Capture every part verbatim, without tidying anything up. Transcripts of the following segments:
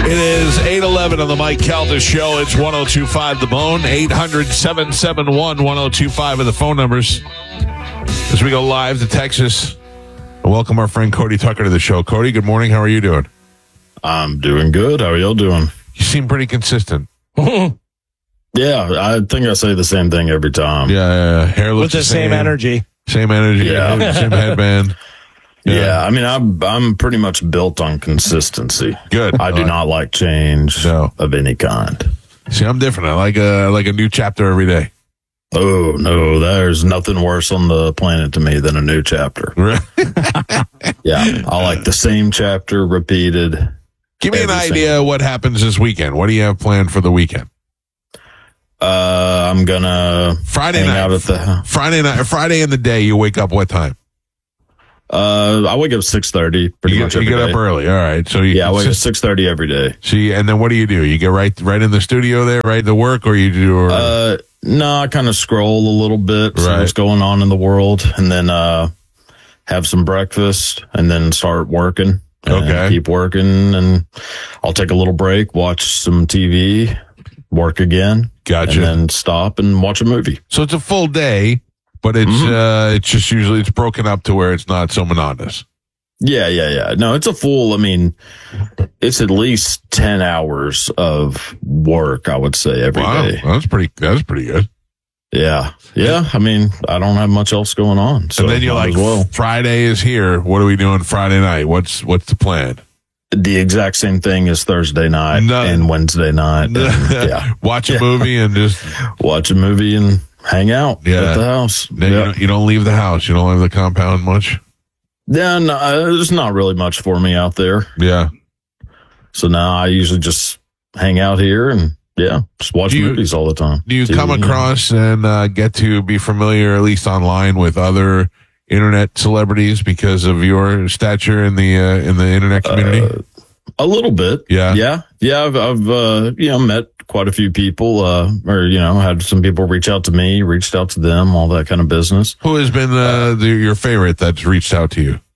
It is eight eleven on the Mike Calda Show. It's one oh two point five The Bone. eight hundred, seven seven one, one oh two five are the phone numbers. As we go live to Texas, and welcome our friend Cody Tucker to the show. Cody, good morning. How are you doing? I'm doing good. How are y'all doing? You seem pretty consistent. Yeah, I think I say the same thing every time. Yeah, yeah, yeah. Hair looks With the same, same energy. Same energy. Yeah. Same headband. Yeah. Yeah. I mean, I'm I'm pretty much built on consistency. Good. I do Uh, not like change No. of any kind. See, I'm different. I like a I like a new chapter every day. Oh, no, there's nothing worse on the planet to me than a new chapter. Yeah, I like the same chapter repeated. Give me an Every idea of what happens this weekend. What do you have planned for the weekend? Uh, I'm going to Friday hang night. out at the... Friday night. Friday in the day, you wake up what time? Uh, I wake up six thirty pretty You much get, you every get day. up early. All right. So you Yeah, I wake up consist- six thirty every day. See, and then what do you do? You get right right in the studio there, right to work, or you do? Or, Uh, no, I kind of scroll a little bit, see Right. what's going on in the world, and then uh, have some breakfast, and then start working. And Okay. keep working, and I'll take a little break, watch some T V, work again, Gotcha. and then stop and watch a movie. so it's a full day, but it's Mm-hmm. uh, it's just usually it's broken up to where it's not so monotonous. Yeah, yeah, yeah. No, it's a full. I mean, it's at least ten hours of work, I would say, every day. Wow, that's pretty. That's pretty good. Yeah, yeah. I mean, I don't have much else going on. So and then you're might like, as well. Friday is here. What are we doing Friday night? What's what's the plan? The exact same thing as Thursday night No. and Wednesday night. And, yeah, Watch a Yeah. movie and just watch a movie and hang out Yeah. at the house. then you, Yeah, don't, you don't leave the house. You don't leave the compound much. yeah no, uh, there's not really much for me out there. Yeah. So now I usually just hang out here and yeah, just watch Do you- movies all the time. Do you T V, come across and uh, get to be familiar, at least online, with other internet celebrities because of your stature in the uh, in the internet community? Uh, a little bit. Yeah. Yeah. Yeah. I've, I've, uh, you know, met quite a few people, uh, or, you know, had some people reach out to me, reached out to them, all that kind of business. Who has been uh, the, your favorite that's reached out to you?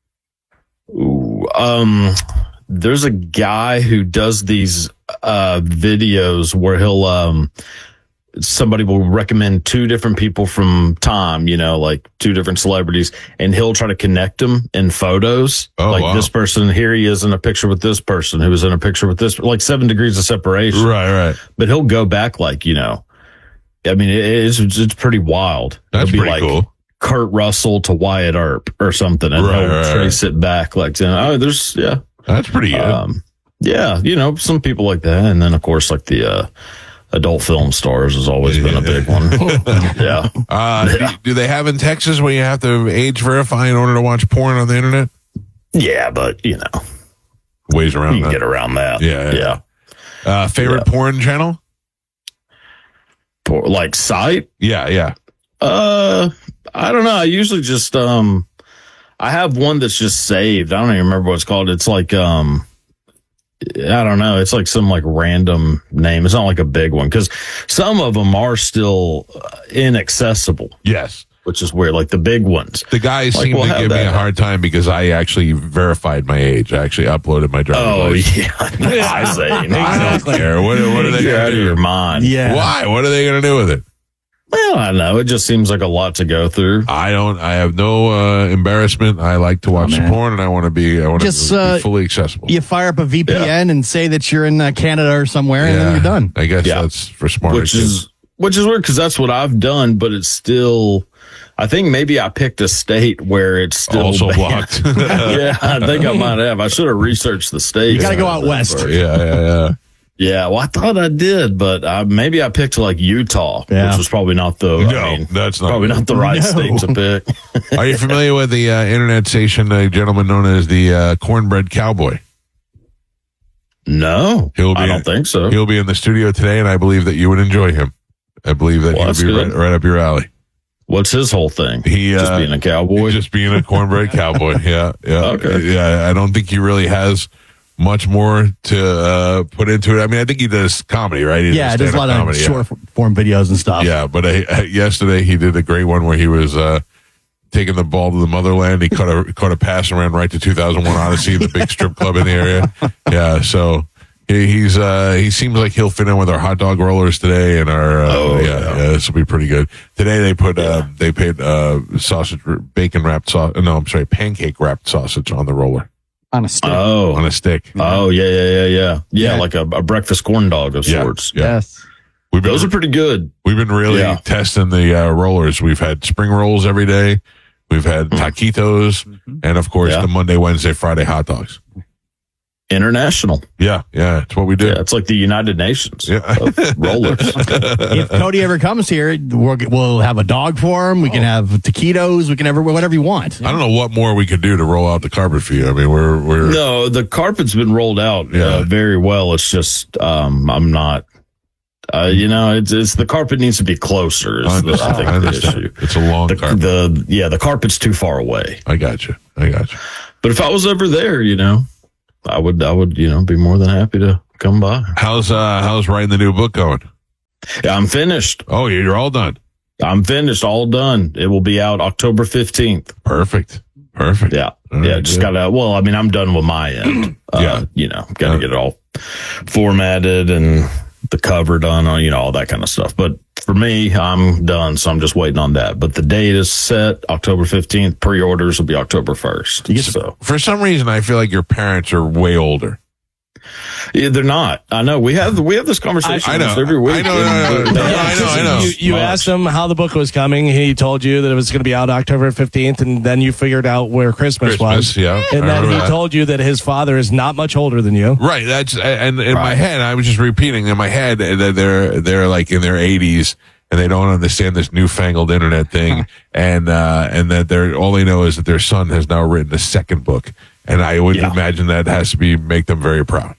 Ooh, um, there's a guy who does these, uh, videos where he'll, um, somebody will recommend two different people from Time, you know, like two different celebrities, and he'll try to connect them in photos. Oh, like wow. this person, here he is in a picture with this person who was in a picture with this, like seven degrees of separation. Right, right. But he'll go back like, you know, I mean, it, it's, it's pretty wild. That's It'll be pretty like cool. Kurt Russell to Wyatt Earp or something, and Right, he'll right, trace it back like, you know, oh, there's, yeah. That's pretty good. Um, yeah, you know, some people like that. And then, of course, like the uh, adult film stars has always been a big one. Yeah. uh, do, do they have in Texas where you have to age verify in order to watch porn on the internet? Yeah, but, you know, Ways around you can that. get around that. Yeah, yeah. Yeah. Uh, favorite Yeah. porn channel? Por- Like site? Yeah, yeah. Uh, I don't know. I usually just, um, I have one that's just saved. I don't even remember what it's called. It's like, um, I don't know. It's like some like random name. It's not like a big one because some of them are still uh, inaccessible, Yes. which is weird. Like the big ones. The guys Like, seem we'll to have give me that. a hard time because I actually verified my age. I actually uploaded my driver's Oh license. yeah, I say I don't care. What, what are they You're going out to of do? your mind. Yeah. Why? What are they going to do with it? Well, I don't know. It just seems like a lot to go through. I don't. I have no uh, embarrassment. I like to watch Oh, some man. porn, and I want to be. I want Just, to be uh, fully accessible. You fire up a V P N and say that you're in uh, Canada or somewhere, and then you're done. I guess Yeah. that's for smarter Which kids. is which is weird because that's what I've done, but it's still. I think maybe I picked a state where it's still also banned. blocked. Yeah, I think I might have. I should have researched the state. You got to go out west. yeah, yeah, yeah. Yeah, well, I thought I did, but I, maybe I picked like Utah, Yeah. which was probably not the. No, I mean, that's not probably good. not the right No. state to pick. Are you familiar with the uh, internet station, a gentleman known as the uh, Cornbread Cowboy? No, He'll be I don't think so. He'll be in the studio today, and I believe that you would enjoy him. I believe that Well, that's he'll be right, good. right up your alley. What's his whole thing? He Just uh, being a cowboy. just being a cornbread cowboy. Yeah, yeah, Okay. yeah. I don't think he really has much more to uh, put into it. I mean, I think he does comedy, right? He Yeah, there's a stand-up lot of comedy, yeah. short form videos and stuff. Yeah, but uh, yesterday he did a great one where he was uh, taking the ball to the motherland. He caught a caught a pass and ran right to two thousand one Odyssey, the big strip club in the area. Yeah, so He, he's uh, he seems like he'll fit in with our hot dog rollers today, and our uh, Oh, yeah, yeah. yeah, this will be pretty good. Today they put uh, they put uh, sausage bacon wrapped sausage. No, I'm sorry, pancake wrapped sausage on the roller On a stick. Oh, on a stick. oh yeah, yeah, yeah, yeah, yeah, Yeah. like a, a breakfast corn dog of Yeah, sorts. yeah. Yes. We've been Those are pretty good. we've been really Yeah. testing the uh, rollers. We've had spring rolls every day. We've had taquitos, and of course Yeah. the Monday, Wednesday, Friday hot dogs. International. Yeah, yeah, it's what we do. Yeah, it's like the United Nations Yeah. of rollers. If Cody ever comes here, we'll, we'll have a dog for him. We can have taquitos. We can have whatever you want. I don't know what more we could do to roll out the carpet for you. I mean, we're we're No, the carpet's been rolled out Yeah. uh, very well. It's just um, I'm not. Uh, you know, it's, it's the carpet needs to be closer. I Is the, understand. I think I the understand. issue. It's a long The, carpet. the yeah, the carpet's too far away. I got you. I got you. But if I was ever there, you know, I would I would you know be more than happy to come by. How's uh how's writing the new book going? Yeah, I'm finished. Oh, you're all done. I'm finished. All done. It will be out October fifteenth. Perfect. Perfect. Yeah. All yeah. right, Just good. gotta, well, I mean, I'm done with my end. Uh, Yeah. You know, gotta Yeah. get it all formatted and the cover done on, you know, all that kind of stuff. But for me, I'm done. So I'm just waiting on that. But the date is set October fifteenth. Pre-orders will be October first. So For some reason, I feel like your parents are way older. yeah, they're not. I know we have, we have this conversation I know. every week. I know, no, no, no, no, I know, I know. You, you Much. asked him how the book was coming. He told you that it was going to be out October fifteenth, and then you figured out where Christmas, Christmas, was. yeah. I And then remember he that. told you that his father is not much older than you. Right. That's and in my Right. head, I was just repeating in my head that they're they're like in their eighties and they don't understand this newfangled internet thing, and uh, and that they're all they know is that their son has now written a second book, and I would Yeah. imagine that has to be make them very proud.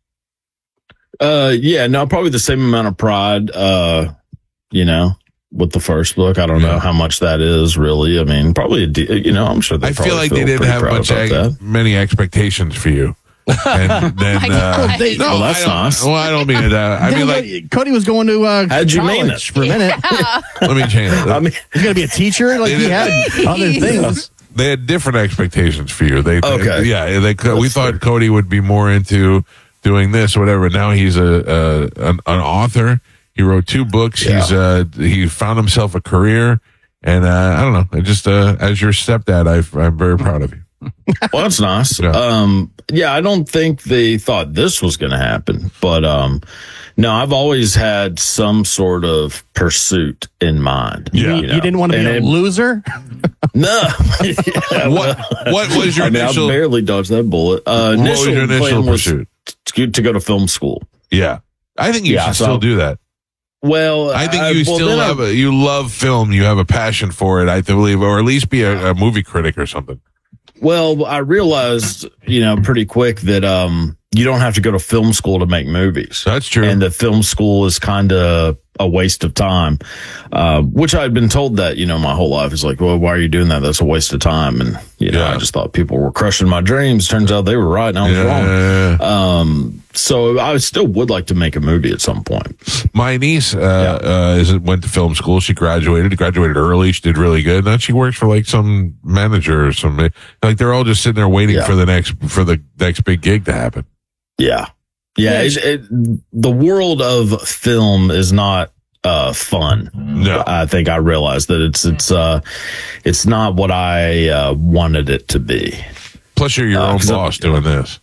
Uh, yeah, no, probably the same amount of pride, uh, you know, with the first book. I don't Yeah. know how much that is really. I mean, probably, a de- you know, I'm sure they I probably feel like they feel didn't pretty have proud much about ex- that. many expectations for you. And then, my uh, God. no, Well, that's I don't, nice. Well, I don't mean that. I mean, like, Cody was going to uh, How'd you mean college it? for a minute. let me change it. I mean, He's going to be a teacher. Like he had other things. They had different expectations for you. They, Okay. they- yeah, they, we That's thought fair. Cody would be more into doing this or whatever. Now he's a, a an, an author. He wrote two books. Yeah. He's uh he found himself a career, and uh, I don't know. I just uh, as your stepdad, I, I'm very proud of you. well, that's nice. Yeah. Um, yeah, I don't think they thought this was going to happen, but, um, no, I've always had some sort of pursuit in mind. Yeah. You, know? you didn't want to be And a it- loser? No. Yeah, What well, what was your I mean, initial? I barely dodged that bullet. Uh, What was initial your initial plan was pursuit? to, to go to film school. Yeah, I think you Yeah, should so- still do that. Well, I think uh, you well, still then I- have a, you love film. You have a passion for it. I believe, or at least be a, a movie critic or something. Well, I realized, you know, pretty quick that um, you don't have to go to film school to make movies. That's true. And that film school is kind of a waste of time, uh, which I'd been told that, you know, my whole life is like, well, why are you doing that? That's a waste of time. And, you know, Yeah. I just thought people were crushing my dreams. Turns out they were right and I was wrong. Yeah. Um, so I still would like to make a movie at some point. My niece uh, uh, is went to film school. She graduated. Graduated early. She did really good. Now she works for like some manager or some. Like they're all just sitting there waiting Yeah. for the next for the next big gig to happen. Yeah. Yeah. It, it, the world of film is not, uh, fun. No. I think I realized that it's, it's, uh, it's not what I, uh, wanted it to be. Plus, you're your Uh, own 'cause I'm- boss doing this.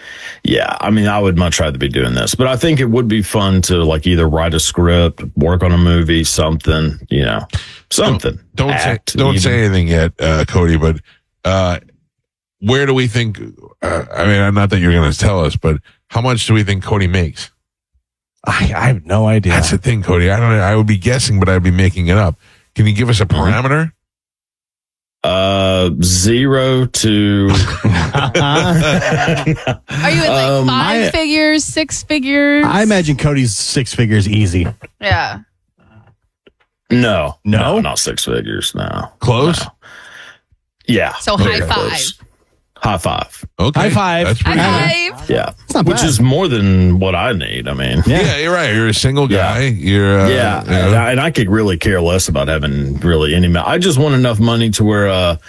Yeah. I mean, I would much rather be doing this, but I think it would be fun to like either write a script, work on a movie, something, you know, something. Don't Act, say don't even. say anything yet, uh, Cody. But uh, where do we think? Uh, I mean, not that you're going to tell us, but how much do we think Cody makes? I, I have no idea. That's the thing, Cody. I don't. know. I would be guessing, but I'd be making it up. Can you give us a Mm-hmm. parameter? Uh, zero to, Are you in like Um, five I- figures, six figures? I imagine Cody's six figures easy. Yeah. no, No? not six figures. No. Close. No. Yeah. So very high five. close. High five. Okay. High five. That's pretty good. High five. Yeah. It's not Which bad. is more than what I need. I mean, Yeah. Yeah, you're right. You're a single Yeah. guy. You're uh, yeah. you know. And, I, and I could really care less about having really any, ma- I just want enough money to where, uh,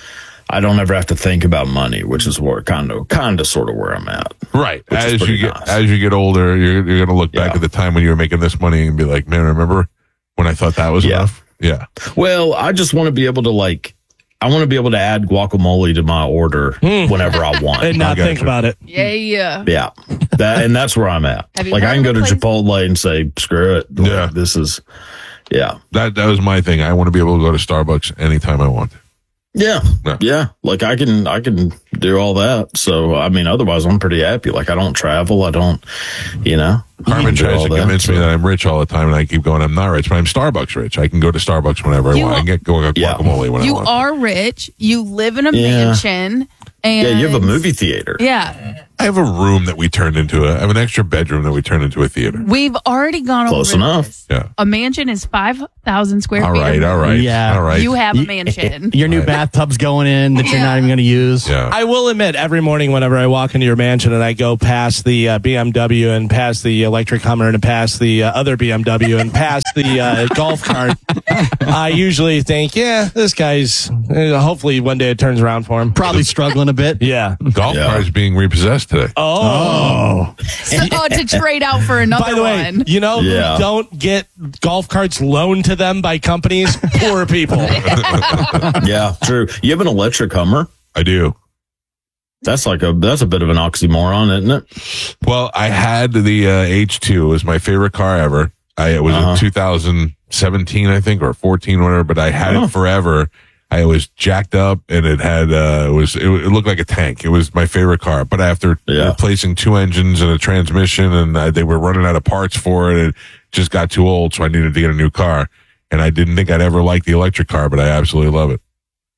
I don't ever have to think about money, which is where kind of, kind of, sort of where I'm at. Right. Which is As you pretty get nice. as you get older, you're you're gonna look back Yeah. at the time when you were making this money and be like, man, remember when I thought that was Yeah. enough? Yeah. Well, I just want to be able to like, I want to be able to add guacamole to my order whenever I want. And not I think gotcha. about it. Yeah, yeah. Yeah, that and that's where I'm at. Have you Like I heard can go of to a place- Chipotle and say, "Screw it." Like, Yeah. this is, yeah, That that was my thing. I want to be able to go to Starbucks anytime I want. yeah, Yeah. yeah. Like I can, I can do all that. So I mean, otherwise, I'm pretty happy. Like I don't travel. I don't, you know. Carmen do tries all to that, convince me so- that I'm rich all the time, and I keep going, I'm not rich, but I'm Starbucks rich. I can go to Starbucks whenever I You want. I are- can get go Yeah. guacamole when I You want. are rich. You live in a Yeah. mansion. And Yeah, you have a movie theater. Yeah. I have a room that we turned into a. I have an extra bedroom that we turned into a theater. We've already gone Close over enough. this. Yeah. A mansion is five thousand square All feet. right. All right. Yeah. All right. You have a You- mansion. Your new Right. bathtub's going in that you're Yeah. not even going to use. yeah. I will admit, every morning whenever I walk into your mansion and I go past the uh, B M W and past the electric Hummer and past the uh, other B M W and past the uh, golf cart, I usually think, yeah, this guy's, uh, hopefully one day it turns around for him. Probably struggling a bit. Yeah. Golf Yeah. cars being repossessed today. Oh. Oh, So, oh, to trade out for another By the way, one. you know, who Yeah. don't get golf carts loaned to them by companies. Poor people. Yeah, true. You have an electric Hummer. I do. That's like a that's a bit of an oxymoron, isn't it? Well, I had the uh, H two. It was my favorite car ever. I it was Uh-huh. in two thousand seventeen, I think, or fourteen, whatever. But I had Oh. it forever. I was jacked up, and it had uh, it was it, it looked like a tank. It was my favorite car. But after Yeah. replacing two engines and a transmission, and uh, they were running out of parts for it, it just got too old. So I needed to get a new car. And I didn't think I'd ever like the electric car, but I absolutely love it.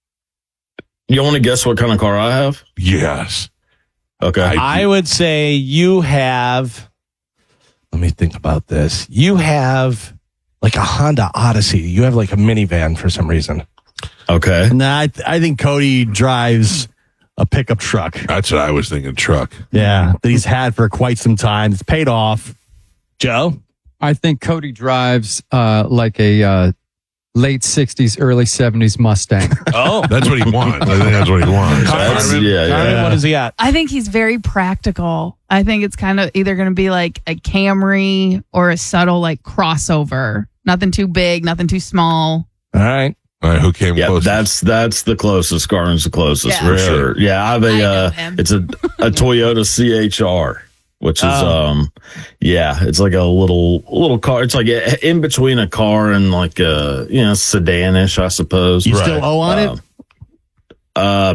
You want to guess what kind of car I have? Yes. Okay. I would say you have, let me think about this. You have like a Honda Odyssey. You have like a minivan for some reason. okay. and I, th- I think Cody drives a pickup truck. That's what I was thinking. Truck. Yeah, that he's had for quite some time. It's paid off. Joe? I think Cody drives uh, like a uh, late sixties, early seventies Mustang. Oh. That's what he wants. I think that's what he wants. That's- Carmen, yeah, Carmen, yeah. what is he at? I think he's very practical. I think it's kind of either going to be like a Camry or a subtle like crossover. Nothing too big, nothing too small. All right. All right, who came Yeah, close? that's that's the closest. Carmen's the closest Yeah. for Really? sure. Yeah, I have I a know uh, him. it's a a Toyota C H R, which is Oh. um yeah, it's like a little little car. It's like a, in between a car and like a you know sedanish, I suppose. You Right. still owe on it? Um, Uh,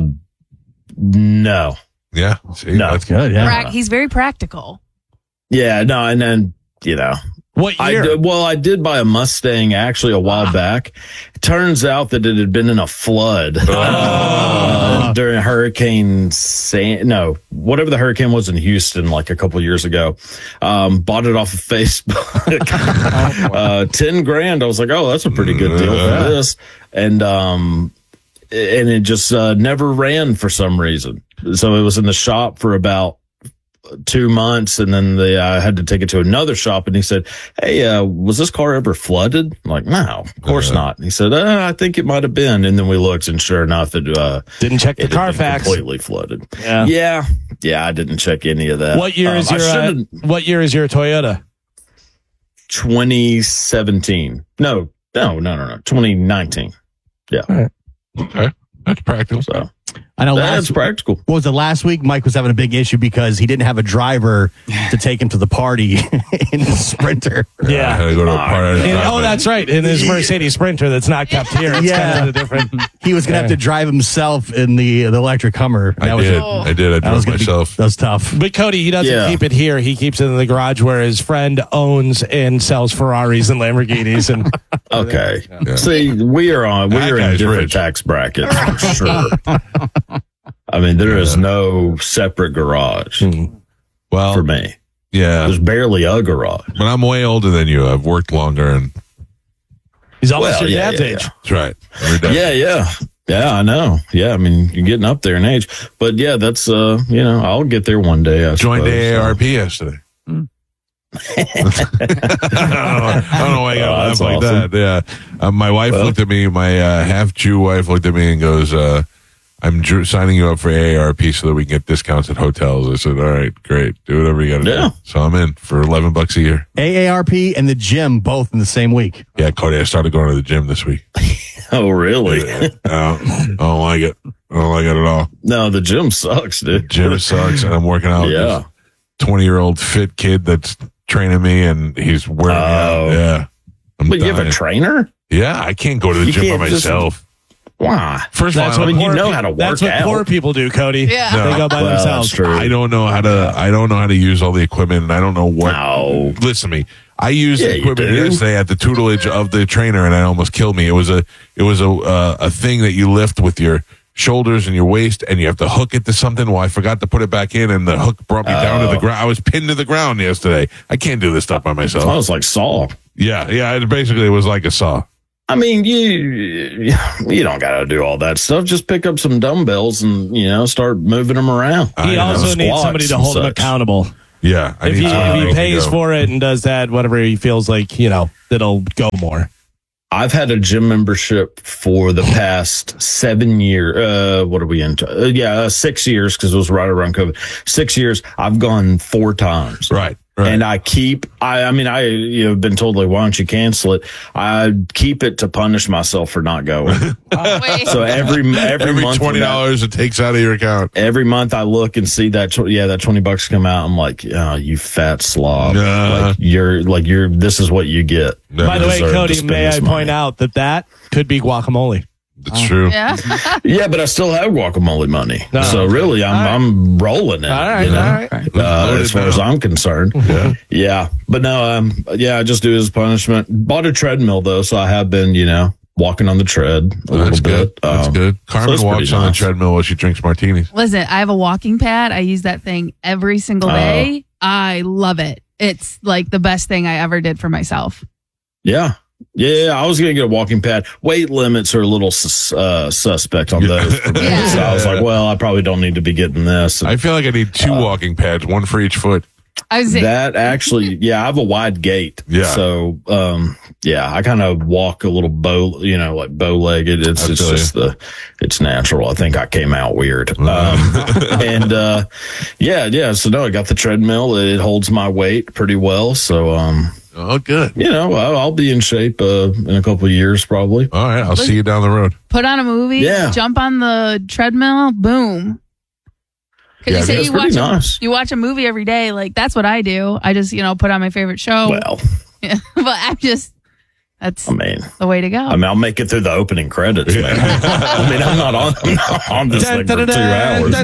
no. Yeah. See, No. that's Good, yeah. Prac- he's very practical. Yeah, no, and then you know, What I year? did, well, I did buy a Mustang actually a while back. It turns out that it had been in a flood uh, during Hurricane San. No, whatever the hurricane was in Houston, like a couple years ago. Um, bought it off of Facebook. uh, Ten grand. I was like, oh, that's a pretty good deal for this. And um, and it just uh, never ran for some reason. So it was in the shop for about two months, and then they I had to take it to another shop, and he said, hey, uh, was this car ever flooded? I'm like, no, of course Uh. not. And he said, uh, I think it might have been. And then we looked, and sure enough, it, uh, Didn't check the it had been Carfax. completely flooded. Yeah. Yeah. Yeah, I didn't check any of that. What year Um, is I your uh, should've- What year is your Toyota? twenty seventeen. No, no, no, no, no. twenty nineteen. okay. That's practical. So I know that's last, practical. what was it, last week Mike was having a big issue because he didn't have a driver to take him to the party in the Sprinter. I had to go to a party. And- oh, that's right. In his Mercedes Sprinter that's not kept here. It's Yeah. kind of a different. He was going to have to drive himself in the the electric Hummer. I That was did. Oh. I did. I that was drove gonna be- myself. that was tough. But Cody, he doesn't Yeah. keep it here. He keeps it in the garage where his friend owns and sells Ferraris and Lamborghinis. And Okay. Yeah. See, we are on, we That are in guy's different rich. tax brackets for sure. I mean, there is no separate garage Well, for me. yeah. There's barely a garage. But I'm way older than you. I've worked longer, and he's almost Well, your yeah, dad's yeah, age. that's right. Every day. Yeah, yeah. Yeah, I know. Yeah, I mean, you're getting up there in age. But yeah, that's, uh, you know, I'll get there one day. I Joined suppose, A A R so. P yesterday. I don't know why you Oh, got that's laugh like awesome. that. Yeah. Uh, my wife Well- looked at me, my uh, half Jew wife looked at me and goes, uh, I'm dr- signing you up for A A R P so that we can get discounts at hotels. I said, all right, great. Do whatever you got to Yeah. do. So I'm in for eleven bucks a year. A A R P and the gym both in the same week. Yeah, Cody, I started going to the gym this week. Oh, really? Uh, I don't like it. I don't like it at all. No, the gym sucks, dude. Gym sucks, and I'm working out with Yeah. this twenty-year-old fit kid that's training me, and he's wearing me out. Oh. Yeah. I'm But you have a dying. trainer? Yeah, I can't go to the You gym by can't just- myself. Why? First That's of all, I mean, you poor know pe- how to work That's what out. poor people do, Cody. Yeah. No. They go by Well, themselves. that's true. I don't know how to. I don't know how to use all the equipment, and I don't know what. No. Listen to me. I used Yeah, the you equipment do. yesterday at the tutelage of the trainer, and it almost killed me. It was a. It was a uh, a thing that you lift with your shoulders and your waist, and you have to hook it to something. Well, I forgot to put it back in, and the hook brought me down to the ground. I was pinned to the ground yesterday. I can't do this stuff by myself. I was like Saul. Yeah, yeah. It basically was like a saw. I mean, you you don't got to do all that stuff. Just pick up some dumbbells and, you know, start moving them around. I He know. also needs Squats somebody to and hold him such. accountable. Yeah, I If need he, someone if who he can pays go. for it and does that, whatever he feels like, you know, it'll go more. I've had a gym membership for the past seven years. Uh, what are we into? Uh, yeah, uh, six years because it was right around COVID. Six years. I've gone four times. Right, right. And I keep, I, I mean, I, you know, been told like, why don't you cancel it? I keep it to punish myself for not going. Wait. So every, every, Every month, twenty when I- dollars it takes out of your account. every month I look and see that, tw- yeah, that twenty bucks come out. I'm like, oh, you fat slob. Nah. Like you're like, you're, this is what you get. No, By the way, deserve to Cody, spend may this I money. point out that that could be guacamole. It's true. Yeah. Yeah, but I still have guacamole money. No. So really, I'm, All right. I'm rolling in it. All right, you know? all right. Uh, Load as it far as down. I'm concerned. Yeah. Yeah. But no, um, yeah, I just do it as punishment. Bought a treadmill though, so I have been, you know, walking on the tread a That's little good. bit. That's Um, good. Carmen it's walks pretty on the nice. treadmill while she drinks martinis. Listen, I have a walking pad. I use that thing every single Oh. day. I love it. It's like the best thing I ever did for myself. Yeah. Yeah, I was going to get a walking pad. Weight limits are a little sus- uh, suspect on those. For me. Yeah. So I was like, well, I probably don't need to be getting this. I feel like I need two walking pads, one for each foot. I was saying, That actually, yeah, I have a wide gait. Yeah. So, um, yeah, I kind of walk a little bow, you know, like bow legged. It's, I it's feel just the, it's natural. I think I came out weird. Um, and, uh, yeah, yeah. So no, I got the treadmill. It holds my weight pretty well. So, um, Oh, good. you know, I'll, I'll be in shape, uh, in a couple of years probably. All right. I'll see you down the road. put on a movie, Yeah. jump on the treadmill, boom. Because Yeah, you say that's you pretty watch, nice. a, you watch a movie every day. Like, that's what I do. I just, you know, put on my favorite show. Well, Yeah. But I'm just, that's I mean, the way to go. I mean, I'll make it through the opening credits, man. I mean, I'm not on, I'm not on this thing for two hours.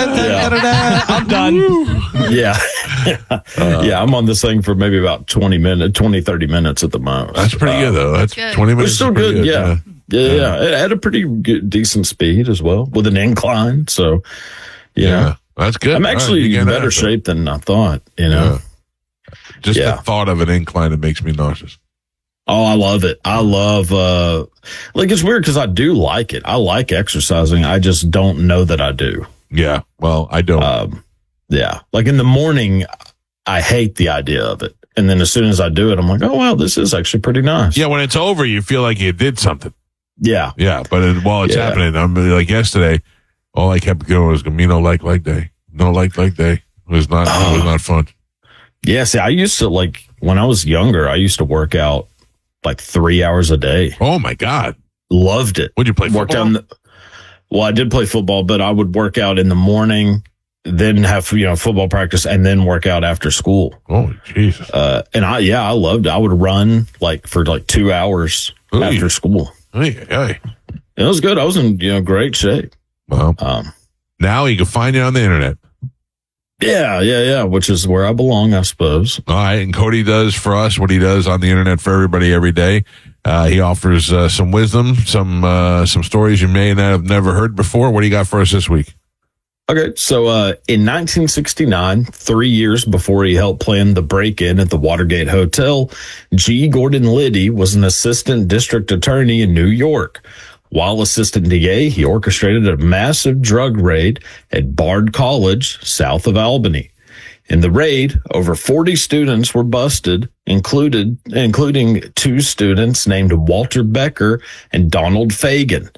I'm done. Yeah. Yeah, I'm on this thing for maybe about twenty minutes, twenty, thirty minutes at the most. That's pretty good, though. That's good. twenty minutes. It's still is pretty good, yeah. Yeah, yeah. It had a pretty good, decent speed as well with an incline. So, you Yeah. know, That's good. I'm All right, actually you get in that, better though. shape than I thought, you know. Yeah. Just Yeah. the thought of an incline, it makes me nauseous. Oh, I love it. I love, uh, like, it's weird because I do like it. I like exercising. I just don't know that I do. Yeah. Well, I don't. Um, yeah. Like in the morning, I hate the idea of it. And then as soon as I do it, I'm like, oh, wow, this is actually pretty nice. yeah. When it's over, you feel like you did something. Yeah. Yeah. But it, while it's Yeah. happening, I'm like yesterday, all I kept going was no like leg day. No like leg day. It was not, it was not fun. Yeah. See, I used to like when I was younger, I used to work out like three hours a day. Oh, my God. Loved it. Would you play Worked football? on the, well, I did play football, but I would work out in the morning, then have, you know, football practice and then work out after school. Oh, Jesus. Uh, and I, yeah, I loved it. I would run like for like two hours Ooh. after school. Hey, hey. It was good. I was in, you know, great shape. Well, Um, now you can find it on the internet. yeah, yeah, yeah, which is where I belong, I suppose. All right. And Cody does for us what he does on the internet for everybody every day. Uh, he offers uh, some wisdom, some uh, some stories you may not have never heard before. What do you got for us this week? Okay, so uh, in nineteen sixty-nine, three years before he helped plan the break-in at the Watergate Hotel, G. Gordon Liddy was an assistant district attorney in New York. While assistant D A, he orchestrated a massive drug raid at Bard College, south of Albany. In the raid, over forty students were busted, included, including two students named Walter Becker and Donald Fagan.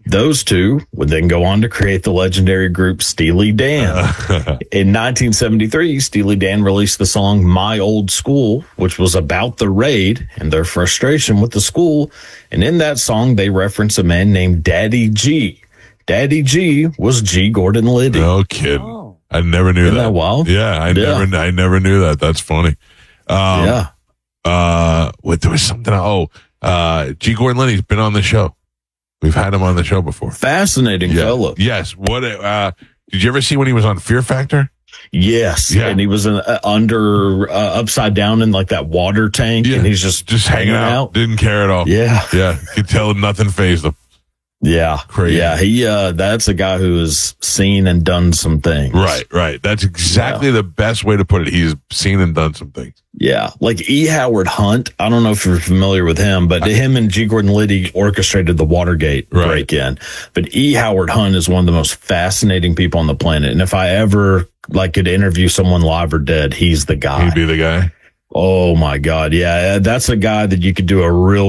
Those two would then go on to create the legendary group Steely Dan. Uh, In nineteen seventy-three, Steely Dan released the song My Old School, which was about the raid and their frustration with the school. And in that song, they reference a man named Daddy G. Daddy G was G. Gordon Liddy. no kidding. I never knew Isn't that. that wild? Yeah, I Yeah. never, I never knew that. That's funny. Um, yeah. Uh, what there was something. Oh, uh, G. Gordon Liddy's been on the show. We've had him on the show before. Fascinating Yeah. fellow. Yes. What? Uh, did you ever see when he was on Fear Factor? Yes. Yeah. And he was in, uh, under, uh, upside down in like that water tank. Yeah. And he's just, Just hanging out. Didn't care at all. Yeah. Yeah. You could tell nothing phased him. Yeah. Crazy. Yeah. He, uh, that's a guy who has seen and done some things. Right. Right. That's exactly the best way to put it. He's seen and done some things. Yeah. Like E. Howard Hunt. I don't know if you're familiar with him, but him and G. Gordon Liddy orchestrated the Watergate Right. break in. But E. Howard Hunt is one of the most fascinating people on the planet. And if I ever like could interview someone live or dead, he's the guy. He'd be the guy. Oh my God. Yeah. That's a guy that you could do a real